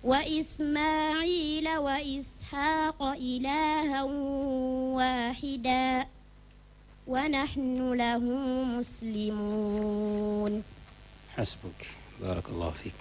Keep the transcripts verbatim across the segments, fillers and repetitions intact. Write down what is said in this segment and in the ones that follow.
وإسماعيل وإسحاق إلها واحدا ونحن له مسلمون. حسبك بارك الله فيك.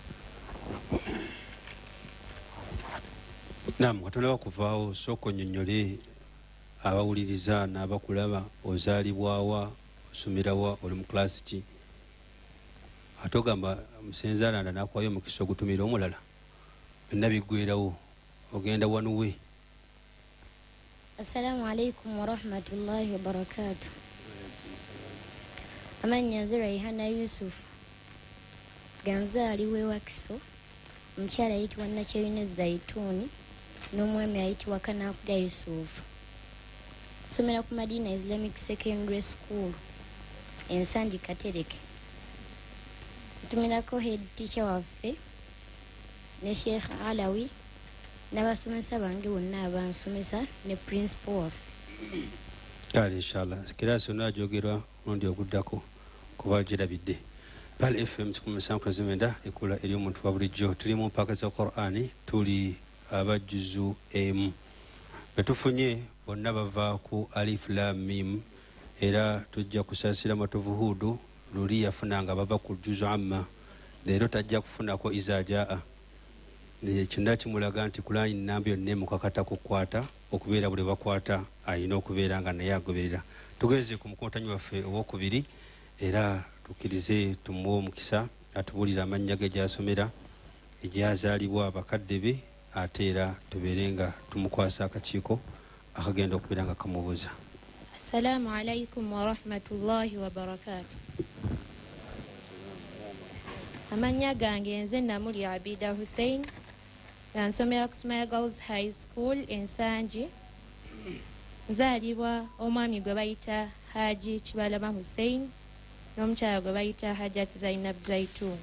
Naam, katonda kuvaawo sooka onnyonnyole abawuliriza n'abakulaba ozaalibwawa, osomerawa, oli mu klasi ki? Ate ogamba musenzaalanda n'akuwayo omukisa ogutumira omulala, byonna biggweerawo, ogenda wanuwe. Assalamu alaikum warahmatullahi wabarakatuh. Amannya nze Raihana Yusuf, ganzaaliwa ewa Kiso, omukyala ayitibwa Nakyeyune Zaituni n'omwami ayitibwa Kanakuda Yusufu. Nsomera ku Madina Islamic Secondary School Ensandi Katereke. Ntumirako head teacher waffe ne Sheikh Alawi n'abasomesa bange bonna abansomesa ne principal. Kale inshallah kiraasi ono ajogerwa ondi oguddako kuba girabidde. Pal F M kikumi musanvu zimenda ekola eri omuntu wa bulijjo. Tuli mu mpaka za Qur'ani, tuli abajuzu emu. Betufunye bonna bava ku alif lam mim, era tujja kusaasira matovu hudu luli yafunanga bava ku juzu amma, leero tajja kufunako iza jaa. Kyonna kimulaga nti Qur'ani nnamba yonna emukakata kukwata, okubeera buli bakwata ayina okubeera nga naye agoberera. Tugeze ku mukotanyi waffe owokubiri, era tukkirize tumuwe omukisa atubuulira amannya ge gy'asomera, egyazaalibwa abakadde be, ate era tubeere nga tumukwasa akakiiko akagenda okubeera nga kamubuuza. Assalamu alaikum warahmatullahi wabarakatuh. Amannya gange nze Namuli Abida Hussein, nsomera ku Smile Girls High School Ensangi. Nzaalibwa omwami gwe bayita Haji Kibalama Hussein n'omukyala gwe bayita Hajat Zainab Zaitun.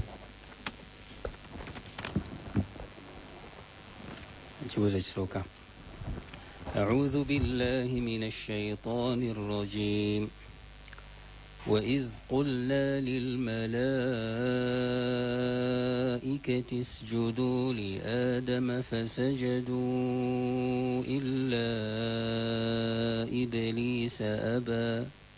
Ekibuuzo ekisooka. أعوذ بالله من الشيطان الرجيم وإذ قلنا للملائكة اسجدوا لآدم فسجدوا إلا إبليس أبى